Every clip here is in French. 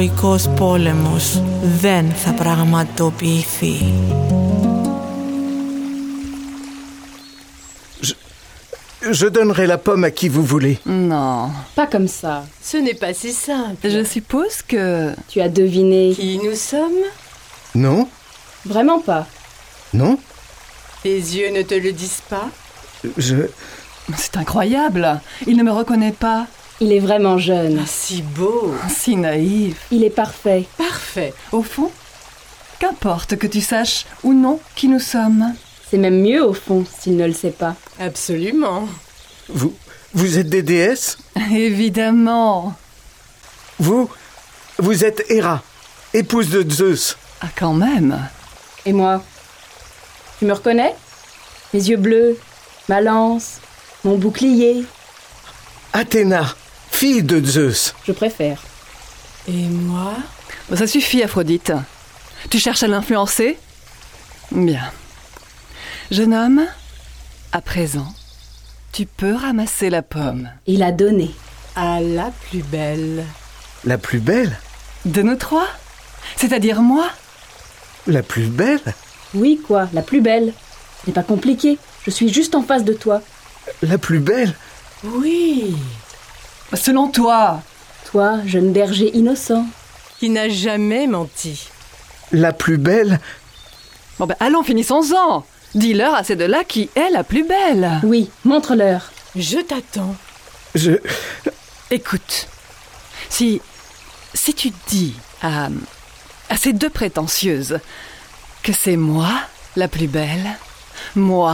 Οικός πόλεμος δεν θα πραγματοποιηθεί. Je donnerai la pomme à qui vous voulez. Non, Pas comme ça. Ce n'est pas si simple. je suppose que... Tu as deviné. Qui nous sommes? Non? Vraiment pas. Non? Tes yeux ne te le disent pas? C'est incroyable. Il ne me reconnaît pas. Il est vraiment jeune. Ah, si beau. Si naïf. Il est parfait. Parfait. Au fond, qu'importe que tu saches ou non qui nous sommes. C'est même mieux au fond s'il ne le sait pas. Absolument. Vous êtes des déesses? Évidemment. Vous êtes Héra, épouse de Zeus. Ah, quand même. Et moi? Tu me reconnais? Mes yeux bleus, ma lance, mon bouclier. Athéna, fille de Zeus. Je préfère. Et moi? Bon, ça suffit, Aphrodite. Tu cherches à l'influencer? Bien. Jeune homme, à présent, tu peux ramasser la pomme. Il a donné. À la plus belle. La plus belle? De nous trois? C'est-à-dire moi? La plus belle? Oui, quoi, la plus belle. Ce n'est pas compliqué. Je suis juste en face de toi. La plus belle? Oui. Selon toi. Toi, jeune berger innocent. Qui n'a jamais menti. La plus belle? Bon ben allons, finissons-en. Dis-leur à ces deux-là qui est la plus belle. Oui, montre-leur. Je t'attends. Écoute, si tu dis à ces deux prétentieuses que c'est moi la plus belle, moi,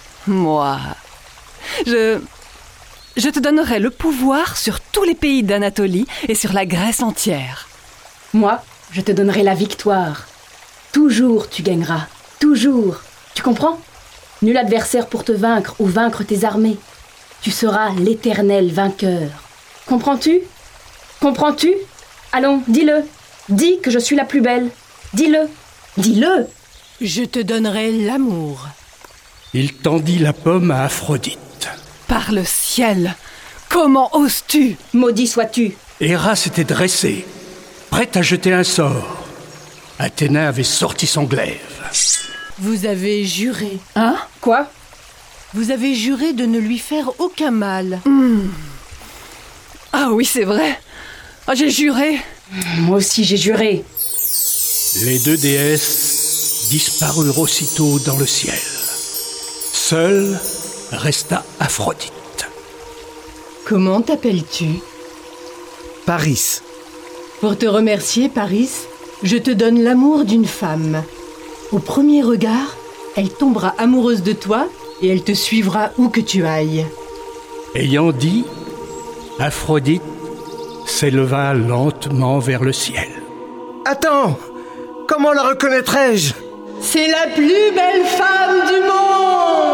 je te donnerai le pouvoir sur tous les pays d'Anatolie et sur la Grèce entière. Moi, je te donnerai la victoire. Toujours tu gagneras. Toujours. Tu comprends? Nul adversaire pour te vaincre ou vaincre tes armées. Tu seras l'éternel vainqueur. Comprends-tu? Comprends-tu? Allons, dis-le. Dis que je suis la plus belle. Dis-le. Dis-le. Je te donnerai l'amour. Il tendit la pomme à Aphrodite. Par le ciel, comment oses-tu? Maudit sois-tu. Héra s'était dressée, prête à jeter un sort. Athéna avait sorti son glaive. Vous avez juré. Hein? Quoi? Vous avez juré de ne lui faire aucun mal. Ah oui, c'est vrai. Ah, j'ai juré. Moi aussi j'ai juré. Les deux déesses disparurent aussitôt dans le ciel. Seule resta Aphrodite. Comment t'appelles-tu? Paris. Pour te remercier, Paris, je te donne l'amour d'une femme. Au premier regard, elle tombera amoureuse de toi et elle te suivra où que tu ailles. Ayant dit, Aphrodite s'éleva lentement vers le ciel. Attends! Comment la reconnaîtrai-je? C'est la plus belle femme du monde!